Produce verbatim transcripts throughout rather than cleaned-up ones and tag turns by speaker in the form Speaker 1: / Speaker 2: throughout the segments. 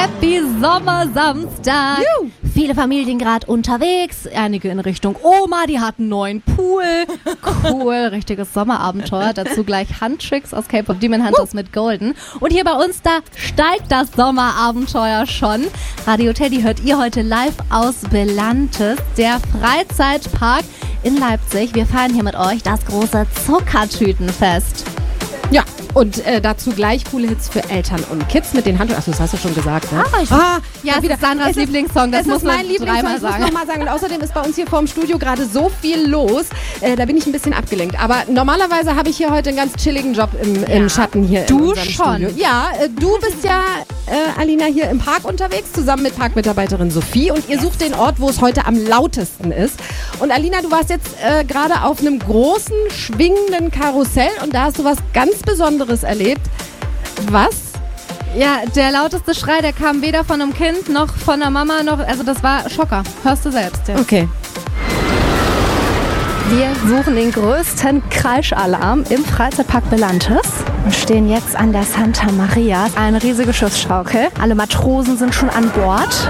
Speaker 1: Happy Sommersamstag. Juhu. Viele Familien gerade unterwegs, einige in Richtung Oma, die hatten einen neuen Pool. Cool, richtiges Sommerabenteuer. Dazu gleich Handtricks aus K-Pop Demon Hunters mit Golden. Und hier bei uns, da steigt das Sommerabenteuer schon. Radio Teddy hört ihr heute live aus Belantes, der Freizeitpark in Leipzig. Wir feiern hier mit euch das große Zuckertütenfest.
Speaker 2: Ja, und äh, dazu gleich coole Hits für Eltern und Kids mit den Handtüchern. Achso, das hast du schon gesagt, ne?
Speaker 1: Ah, ich
Speaker 2: ah
Speaker 1: ja, es ist Sandras
Speaker 2: es
Speaker 1: Lieblingssong, das
Speaker 2: es
Speaker 1: muss
Speaker 2: ist
Speaker 1: man
Speaker 2: mein Lieblingssong,
Speaker 1: dreimal
Speaker 2: das muss
Speaker 1: sagen.
Speaker 2: ich nochmal sagen. Und außerdem ist bei uns hier vorm Studio gerade so viel los, äh, da bin ich ein bisschen abgelenkt. Aber normalerweise habe ich hier heute einen ganz chilligen Job im,
Speaker 1: ja.
Speaker 2: im Schatten hier
Speaker 1: du
Speaker 2: in unserem
Speaker 1: schon.
Speaker 2: Studio. Ja, äh, du bist ja, äh, Alina, hier im Park unterwegs, zusammen mit Parkmitarbeiterin Sophie. Und ihr sucht den Ort, wo es heute am lautesten ist. Und Alina, du warst jetzt äh, gerade auf einem großen, schwingenden Karussell und da hast du was ganz Besonderes erlebt. Was?
Speaker 1: Ja, der lauteste Schrei, der kam weder von einem Kind noch von der Mama noch, also das war Schocker. Hörst du selbst. Ja.
Speaker 2: Okay.
Speaker 1: Wir suchen den größten Kreischalarm im Freizeitpark Belantes und stehen jetzt an der Santa Maria. Eine riesige Schiffsschaukel. Alle Matrosen sind schon an Bord.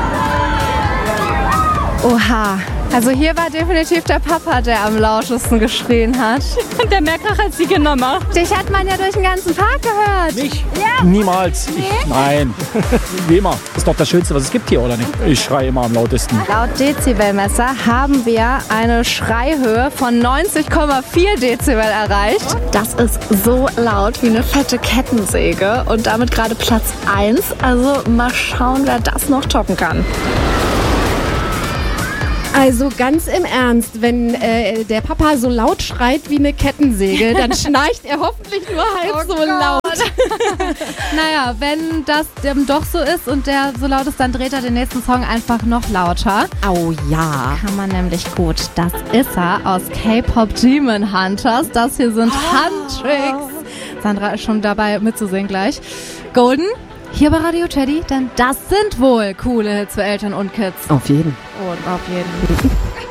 Speaker 1: Oha. Also hier war definitiv der Papa, der am lautesten geschrien hat.
Speaker 3: Und der mehr Krach als die Nummer.
Speaker 1: Dich hat man ja durch den ganzen Park gehört.
Speaker 4: Mich?
Speaker 1: Ja.
Speaker 4: Niemals.
Speaker 1: Nee?
Speaker 4: Ich, nein. Wie immer. Das ist doch das Schönste, was es gibt hier, oder nicht? Ich schreie immer am lautesten.
Speaker 1: Laut Dezibelmesser haben wir eine Schreihöhe von neunzig Komma vier Dezibel erreicht. Das ist so laut wie eine fette Kettensäge und damit gerade Platz eins. Also mal schauen, wer das noch toppen kann.
Speaker 2: Also ganz im Ernst, wenn äh, der Papa so laut schreit wie eine Kettensäge, dann schnarcht er hoffentlich nur halb
Speaker 1: Oh
Speaker 2: so
Speaker 1: Gott.
Speaker 2: laut.
Speaker 1: Naja, wenn das ähm, doch so ist und der so laut ist, dann dreht er den nächsten Song einfach noch lauter.
Speaker 2: Oh ja.
Speaker 1: Kann man nämlich gut. Das ist er aus K-Pop Demon Hunters. Das hier sind Handtricks. Sandra ist schon dabei mitzusingen gleich. Golden, hier bei Radio Teddy, denn das sind wohl coole Hits für Eltern und Kids.
Speaker 2: Auf jeden.
Speaker 1: Und auf jeden Fall.